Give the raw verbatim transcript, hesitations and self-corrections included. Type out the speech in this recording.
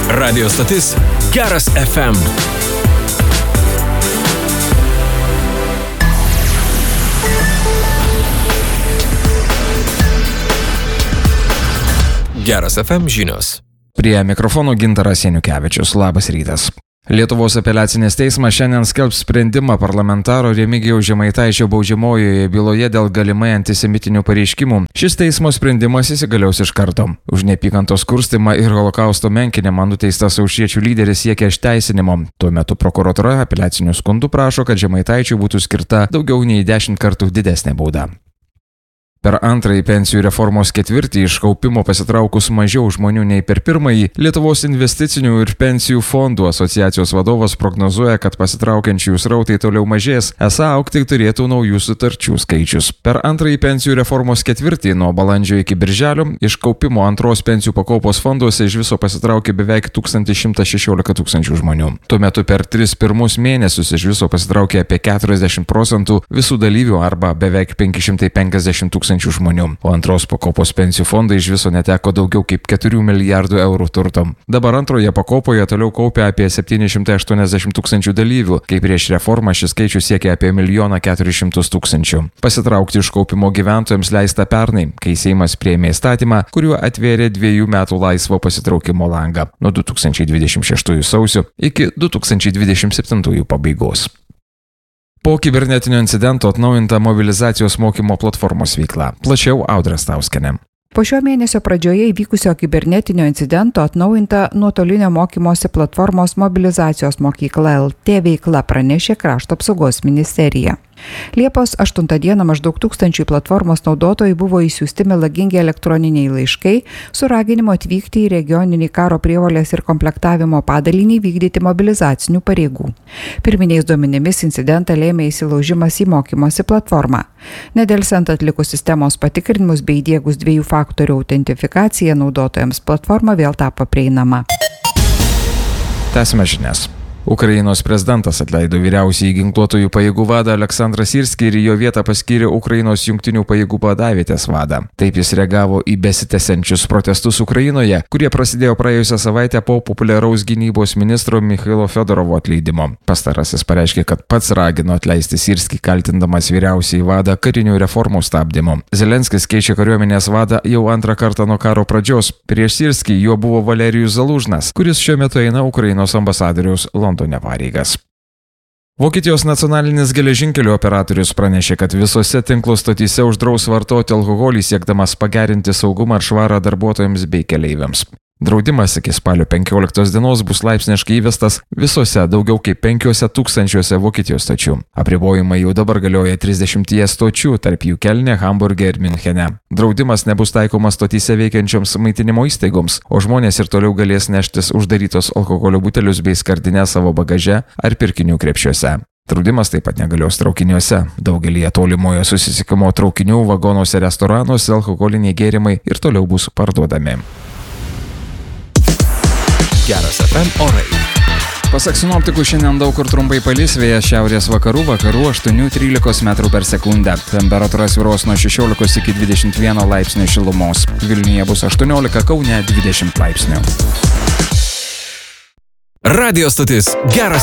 Radio stotis Geras F M. Geras F M žinios. Prie mikrofono Gintaras Janiukevičius. Labas rytas. Lietuvos apeliacinis teismas šiandien skelbs sprendimą parlamentaro Remigijaus Žemaitaičio baudžiamojoje byloje dėl galimai antisemitinių pareiškimų. Šis teismo sprendimas įsigalios iš karto. Už neapykantos kurstymą ir holokausto menkinimą nuteistas aušriečių lyderis siekia išteisinimo. Tuo metu prokuratūra apeliaciniu skundu prašo, kad Žemaitaičiui būtų skirta daugiau nei dešimt kartų didesnė bauda. Per antrąjį pensijų reformos ketvirtį iš kaupimo pasitraukus mažiau žmonių nei per pirmąjį, Lietuvos investicinių ir pensijų fondų asociacijos vadovas prognozuoja, kad pasitraukiančių srautai toliau mažės, esą augti turėtų naujų sutarčių skaičius. Per antrąjį pensijų reformos ketvirtį nuo balandžio iki birželio iš kaupimo antros pensijų pakopos fonduose iš viso pasitraukė beveik tūkstantis šimtas šešiolika tūkstančių žmonių. Tuo metu per tris pirmus mėnesius iš viso pasitraukė apie keturiasdešimt procentų visų dalyvių arba beveik penki šimtai penkiasdešimt tūkstančių žmonių, o antros pakopos pensijų fondai iš viso neteko daugiau kaip keturių milijardų eurų turto. Dabar antroje pakopoje toliau kaupia apie septyni šimtai aštuoniasdešimt tūkstančių dalyvių, kai prieš reformą šis skaičius siekia apie milijoną keturis šimtus tūkstančių. Pasitraukti iš kaupimo gyventojams leista pernai, kai Seimas priėmė įstatymą, kuriuo atvėrė dviejų metų laisvo pasitraukimo langą nuo du tūkstančiai dvidešimt šeštųjų sausio iki du tūkstančiai dvidešimt septintųjų pabaigos. Po kibernetinio incidento atnaujinta mobilizacijos mokymo platformos veikla. Plačiau Audra Stauskienė. Po šio mėnesio pradžioje įvykusio kibernetinio incidento atnaujinta nuotolinio mokymosi platformos Mobilizacijos mokykla L T veikla, pranešė Krašto apsaugos ministerija. Liepos aštuntą dieną maždaug tūkstančiai platformos naudotojų buvo įsiųsti melagingi elektroniniai laiškai su raginimu atvykti į regioninį karo prievolės ir komplektavimo padalinį vykdyti mobilizacinių pareigų. Pirminiais duomenimis incidentą lėmė įsilaužimas į mokymosi platformą. Nedelsiant atlikus sistemos patikrinimus bei įdiegus dviejų faktorių autentifikaciją naudotojams, platforma vėl tapo prieinama. Tęsime žinias. Ukrainos prezidentas atleido vyriausiąjį ginkluotojų pajėgų vadą Aleksandrą Sirskį ir į jo vietą paskyrė Ukrainos jungtinių pajėgų vadavietės vadą. Taip jis reagavo į besitęsiančius protestus Ukrainoje, kurie prasidėjo praėjusią savaitę po populiaraus gynybos ministro Michailo Fedorovo atleidimo. Pastarasis pareiškė, kad pats ragino atleisti Sirskį, kaltindamas vyriausiąjį vadą karinių reformų stabdymu. Zelenskis keičia kariuomenės vadą jau antrą kartą nuo karo pradžios. Prieš Sirskį juo buvo Valerijus Zalužnas, kuris šiuo metu eina Ukrainos ambasadoriaus Londone pareigas. Vokietijos nacionalinis geležinkelių operatorius pranešė, kad visose tinklo stotyse uždraus vartoti alkoholį, siekdamas pagerinti saugumą ir švarą darbuotojams bei keleiviams. Draudimas iki spalio penkioliktos dienos bus laipsniškai įvestas visose daugiau kaip penkiuose tūkstančiuose Vokietijos stočių. Apribojimai jau dabar galioja trisdešimtyje stočių, tarp jų Kelne, Hamburge ir Minchene. Draudimas nebus taikomas stotyse veikiančioms maitinimo įstaigoms, o žmonės ir toliau galės neštis uždarytos alkoholio butelius bei skardinę savo bagaže ar pirkinių krepšiuose. Draudimas taip pat negalios traukiniuose. Daugelį tolimojo susisiekimo traukinių, vagonuose, restoranuose alkoholiniai gėrimai ir toliau bus parduodami. Geras F M orai. Pasak sinoptikų, šiandien daug kur trumpai palis, vėjas šiaurės vakarų, vakarų aštuoni trylika metrų per sekundę. Temperatūra svyruos nuo šešiolikos iki dvidešimt vieno laipsnių šilumos. Vilniuje bus aštuoniolika, Kaune dvidešimt laipsnių. Radio stotis Geras